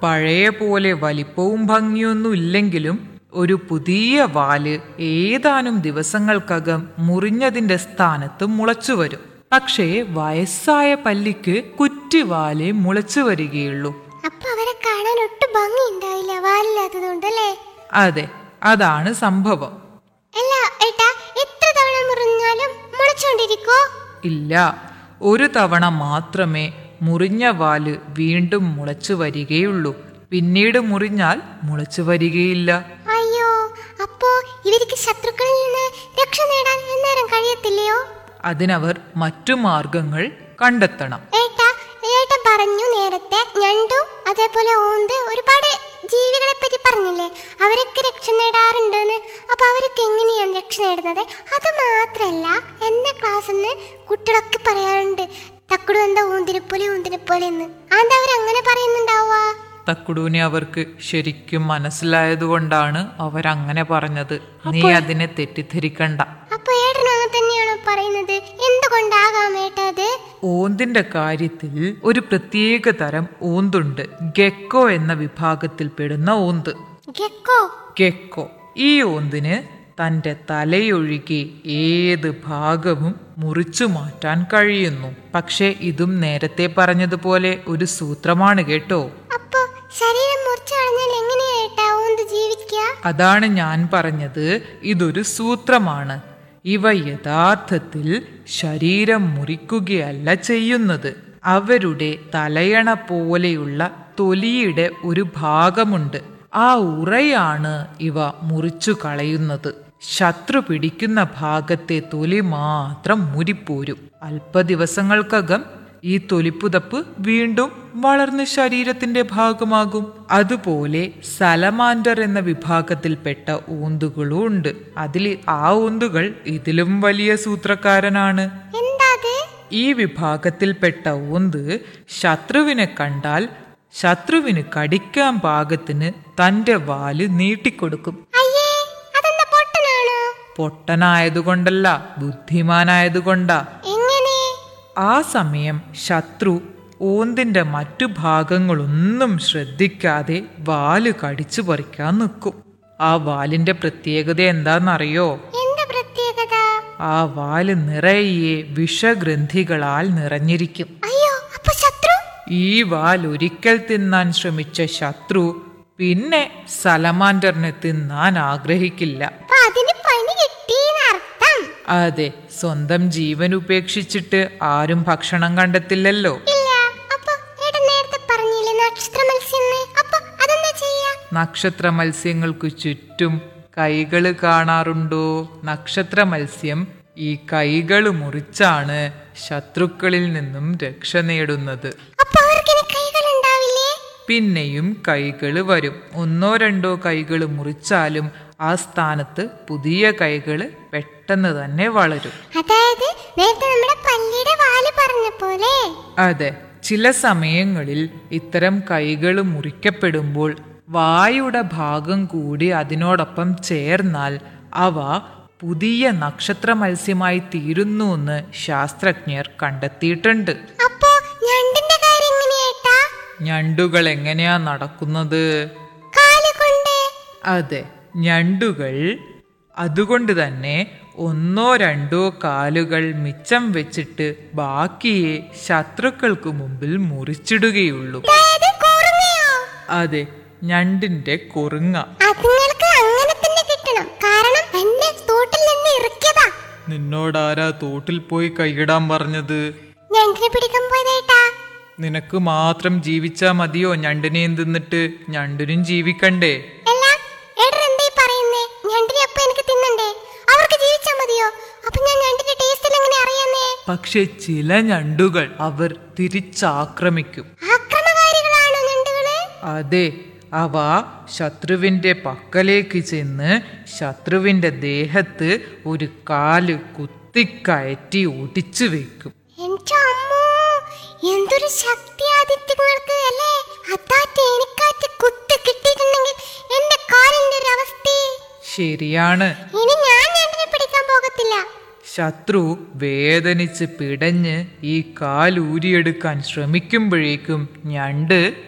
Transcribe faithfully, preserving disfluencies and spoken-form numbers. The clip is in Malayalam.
പഴയ പോലെ വലിപ്പവും ഭംഗിയൊന്നും ഇല്ലെങ്കിലും ഒരു പുതിയ വാല് ഏതാനും ദിവസങ്ങൾക്കകം മുറിഞ്ഞതിന്റെ സ്ഥാനത്ത് മുളച്ചു വരും. പക്ഷേ വയസ്സായ പല്ലിക്ക് കുറ്റിവാലേ മുളച്ചു വരികയുള്ളൂ. അപ്പൊ അവരെ കാണാൻ ഒട്ടും ഭംഗി ഉണ്ടാവില്ല, വാലില്ലാത്തതുകൊണ്ടല്ലേ? അതെ, അതാണ് സംഭവം. അല്ല ഏട്ടാ, എത്ര തവണ മുറിഞ്ഞാലും മുളച്ചോണ്ടിരിക്കോ? ഇല്ല, ഒരു തവണ മാത്രമേ മുറിഞ്ഞ വാല് വീണ്ടും മുളച്ചു വരികയുള്ളൂ. പിന്നീട് മുറിഞ്ഞാൽ മുളച്ചു വരികയില്ല. അയ്യോ, അപ്പോ ഇവർക്ക് ശത്രുക്കളിൽ നിന്ന് രക്ഷ നേടാൻ എന്നേരം കഴിയത്തില്ലയോ? അതിനവർ മറ്റു മാർഗങ്ങൾ കണ്ടെത്തണം. ഏട്ടാ ഏട്ടൻ പറഞ്ഞു നേരത്തെ ഞണ്ടു അതേപോലെ ഓന്ത് ഒരുപാട് ജീവികളെ പറ്റി പറഞ്ഞില്ലേ, അവരൊക്കെ രക്ഷ നേടാറുണ്ടെന്ന്. അപ്പൊ അവരൊക്കെ എങ്ങനെയാണ് രക്ഷ നേടുന്നത്? അത് മാത്രല്ല, എന്റെ ക്ലാസ്സിൽ നിന്ന് കുട്ടികളൊക്കെ പറയാറുണ്ട് തക്കുടു എന്താ ഊന്തിനെ പോലെ ഊന്തിനെ പോലെ എന്ന്. അതെന്താ അവരങ്ങനെ പറയുന്നുണ്ടാവുക? തക്കുടൂനെ അവർക്ക് ശരിക്കും മനസ്സിലായതുകൊണ്ടാണ് അവരങ്ങനെ പറഞ്ഞത്. നീ അതിനെ തെറ്റിദ്ധരിക്കണ്ട. അപ്പൊ ഏട്ടനും അങ്ങനെ തന്നെയാണോ പറയുന്നത്? എന്തുകൊണ്ടാകാം ഏട്ടത്? ഓന്തിന്റെ കാര്യത്തിൽ ഒരു പ്രത്യേക തരം ഓന്തുണ്ട്. ഗെക്കോ എന്ന വിഭാഗത്തിൽ പെടുന്ന ഓന്ത്. ഗെക്കോ? ഗെക്കോ. ഈ ഓന്തിന് തന്റെ തലയൊഴികെ ഏത് ഭാഗവും മുറിച്ചു മാറ്റാൻ കഴിയുന്നു. പക്ഷെ ഇതും നേരത്തെ പറഞ്ഞതുപോലെ ഒരു സൂത്രമാണ് കേട്ടോ. അപ്പൊ ശരീരം മുറിച്ചു കളഞ്ഞാൽ എങ്ങനെയാ ഏട്ടാ ഓന്ത് ജീവിക്കുക? അതാണ് ഞാൻ പറഞ്ഞത്, ഇതൊരു സൂത്രമാണ്. ഇവ യഥാർത്ഥത്തിൽ ശരീരം മുറിക്കുകയല്ല ചെയ്യുന്നത്. അവരുടെ തലയണ പോലെയുള്ള തൊലിയുടെ ഒരു ഭാഗമുണ്ട്. ആ ഉറയാണ് ഇവ മുറിച്ചു കളയുന്നത്. ശത്രു പിടിക്കുന്ന ഭാഗത്തെ തൊലി മാത്രം മുരിപ്പോരും. അല്പ ദിവസങ്ങൾക്കകം ഈ തൊലിപ്പുതപ്പ് വീണ്ടും വളർന്ന് ശരീരത്തിന്റെ ഭാഗമാകും. അതുപോലെ സലമാൻഡർ എന്ന വിഭാഗത്തിൽപ്പെട്ട ഓന്തുകളും ഉണ്ട്. അതിൽ ആ ഓന്തുകൾ ഇതിലും വലിയ സൂത്രക്കാരനാണ്. ഈ വിഭാഗത്തിൽപ്പെട്ട ഓന്ത് ശത്രുവിനെ കണ്ടാൽ ശത്രുവിന് കടിക്കാൻ പാകത്തിന് തന്റെ വാല് നീട്ടിക്കൊടുക്കും. പൊട്ടനായതുകൊണ്ടല്ല, ബുദ്ധിമാനായതുകൊണ്ടാ. ആ സമയം ശത്രു ഓന്തിന്റെ മറ്റു ഭാഗങ്ങളൊന്നും ശ്രദ്ധിക്കാതെ വാല് കടിച്ചു പറിക്കാൻ നിൽക്കും. ആ വാലിന്റെ പ്രത്യേകത എന്താന്നറിയോ? ആ വാല് നിറയെ വിഷഗ്രന്ഥികളാൽ നിറഞ്ഞിരിക്കും. ഈ വാൽ ഒരിക്കൽ തിന്നാൻ ശ്രമിച്ച ശത്രു പിന്നെ സലമാൻഡറിനെ തിന്നാൻ ആഗ്രഹിക്കില്ല. അതെ, സ്വന്തം ജീവൻ ഉപേക്ഷിച്ചിട്ട് ആരും ഭക്ഷണം കണ്ടെത്തില്ലല്ലോ. നക്ഷത്ര മത്സ്യങ്ങൾക്ക് ചുറ്റും കൈകള് കാണാറുണ്ടോ? നക്ഷത്ര മത്സ്യം ഈ കൈകള് മുറിച്ചാണ് ശത്രുക്കളിൽ നിന്നും രക്ഷ നേടുന്നത്. പിന്നെയും കൈകള് വരും. ഒന്നോ രണ്ടോ കൈകള് മുറിച്ചാലും ആ സ്ഥാനത്ത് പുതിയ കൈകള് പെട്ടെന്ന് തന്നെ വളരും. അതെ, ചില സമയങ്ങളിൽ ഇത്തരം കൈകള് മുറിക്കപ്പെടുമ്പോൾ വായുടെ ഭാഗം കൂടി അതിനോടൊപ്പം ചേർന്നാൽ അവ പുതിയ നക്ഷത്ര മത്സ്യമായി തീരുന്നു എന്ന് ശാസ്ത്രജ്ഞർ കണ്ടെത്തിയിട്ടുണ്ട്. ഞണ്ടുകൾ എങ്ങനെയാ നടക്കുന്നത്? അതെ, ഞണ്ടുകൾ അതുകൊണ്ട് തന്നെ ഒന്നോ രണ്ടോ കാലുകൾ മിച്ചം വെച്ചിട്ട് ബാക്കിയെ ശത്രുക്കൾക്ക് മുമ്പിൽ മുറിച്ചിടുകയുള്ളൂ. അതെ, ഞണ്ടിന്റെ കുറുങ്ങ. നിന്നോടാരാ തോട്ടിൽ പോയി കൈയിടാൻ പറഞ്ഞത്? നിനക്ക് മാത്രം ജീവിച്ചാ മതിയോ ഞണ്ടിനെയും തിന്നിട്ട്? ഞണ്ടിനും ജീവിക്കണ്ടേ? പക്ഷെ ചില ഞണ്ടുകൾ അവർ തിരിച്ചാക്രമിക്കും. അതെ, അവ ശത്രുവിന്റെ പക്കലേക്ക് ചെന്ന് ശത്രുവിന്റെ ദേഹത്ത് ഒരു കാല് കുത്തിക്കയറ്റി ഒടിച്ചു വെക്കും. എന്തൊരു ശക്തി ആദിത്യങ്ങൾക്ക് അല്ലേ! എന്റെ കാലിന്റെ ഒരു അവസ്ഥ ശരിയാണ്. ഇനി ഞാൻ ഞണ്ടിനെ പിടിക്കാൻ പോകത്തില്ല. ശത്രു വേദനിച്ച് പിടഞ്ഞ് ഈ കാലൂരിയെടുക്കാൻ ശ്രമിക്കുമ്പോഴേക്കും ഞണ്ട്